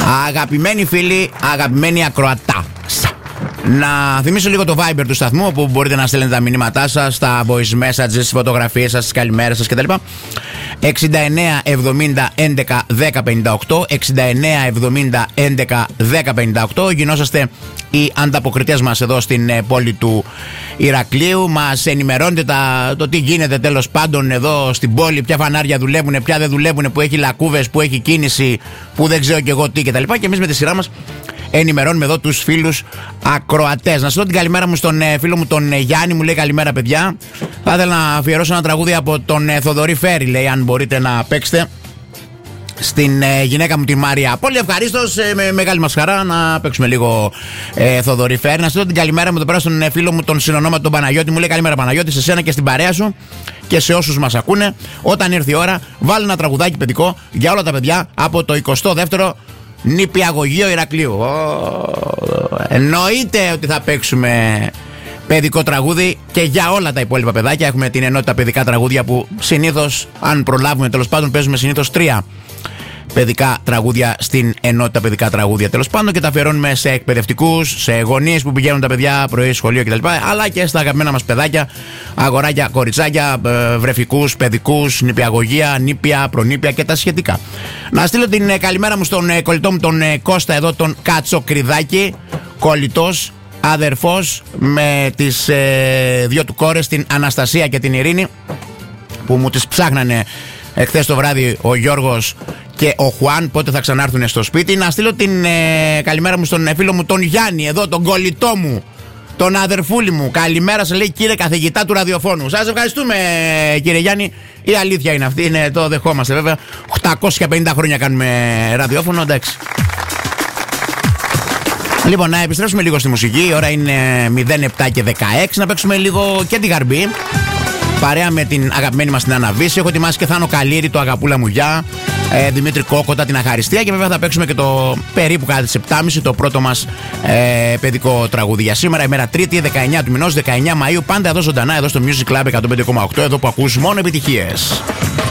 Αγαπημένοι φίλοι, αγαπημένοι ακροατά, να θυμίσω λίγο το Viber του σταθμού, όπου μπορείτε να στέλνετε τα μηνύματά σας, τα voice messages, τις φωτογραφίες σας, τις καλημέρες σας κτλ. 69 70 11 10 58, 69 70 11 10 58. Γινόσαστε οι ανταποκριτές μας εδώ στην πόλη του Ηρακλείου. Μας ενημερώνετε το τι γίνεται τέλος πάντων εδώ στην πόλη, ποια φανάρια δουλεύουν, ποια δεν δουλεύουν, που έχει λακκούβες, που έχει κίνηση, που δεν ξέρω κι εγώ τι κτλ. Και εμείς με τη σειρά μας ενημερώνουμε εδώ τους φίλους ακροατές. Να σας δω την καλημέρα μου στον φίλο μου τον Γιάννη. Μου λέει καλημέρα παιδιά. Θα ήθελα να αφιερώσω ένα τραγούδι από τον Θοδωρή Φέρη, λέει, αν μπορείτε να παίξετε στην γυναίκα μου τη Μαρία. Πολύ ευχαρίστως, με μεγάλη μας χαρά να παίξουμε λίγο Θοδωρή Φέρη. Να σας δω την καλημέρα μου εδώ πέρα στον φίλο μου τον συνονόματο τον Παναγιώτη. Μου λέει καλημέρα Παναγιώτη, σε σένα και στην παρέα σου και σε όσους μας ακούνε. Όταν ήρθε η ώρα, βάλει ένα τραγουδάκι παιδικό για όλα τα παιδιά από το 22ο νηπιαγωγείο Ηρακλείου. Εννοείται ότι θα παίξουμε παιδικό τραγούδι και για όλα τα υπόλοιπα παιδάκια. Έχουμε την ενότητα παιδικά τραγούδια που συνήθως, αν προλάβουμε τέλος πάντων, παίζουμε συνήθως 3 παιδικά τραγούδια στην ενότητα παιδικά τραγούδια τέλος πάντων, και τα αφιερώνουμε σε εκπαιδευτικούς, σε γονείς που πηγαίνουν τα παιδιά πρωί, σχολείο κτλ. Αλλά και στα αγαπημένα μας παιδάκια, αγοράκια, κοριτσάκια, βρεφικούς, παιδικούς, νηπιαγωγεία, νήπια, προνήπια και τα σχετικά. Να στείλω την καλημέρα μου στον κολλητό μου τον Κώστα εδώ, τον Κατσοκριδάκη, κολλητός, αδερφός με τις 2 του κόρες, την Αναστασία και την Ειρήνη, που μου τις ψάχνανε εχθές το βράδυ ο Γιώργος και ο Χουάν, πότε θα ξανάρθουν στο σπίτι. Να στείλω την καλημέρα μου στον φίλο μου τον Γιάννη εδώ, τον κολλητό μου, τον αδερφούλη μου. Καλημέρα σε λέει κύριε καθηγητά του ραδιοφώνου. Σας ευχαριστούμε κύριε Γιάννη. Η αλήθεια είναι αυτή, το δεχόμαστε βέβαια. 850 χρόνια κάνουμε ραδιόφωνο, εντάξει. Λοιπόν, να επιστρέψουμε λίγο στη μουσική. Η ώρα είναι 07 και 16. Να παίξουμε λίγο και τη Γαρμπή, παρέα με την αγαπημένη μας την Αναβίση. Έχω ετοιμάσει και Θάνο Καλύρη, το Αγαπούλα μου γεια, Δημήτρη Κόκοτα, την Αχαριστία, και βέβαια θα παίξουμε και το περίπου κατά τις 7.30 το πρώτο μας παιδικό τραγούδι για σήμερα. Ημέρα Τρίτη, 19 του μηνός, 19 Μαΐου. Πάντα εδώ ζωντανά, εδώ στο Music Club 105,8, εδώ που ακούς μόνο επιτυχίες.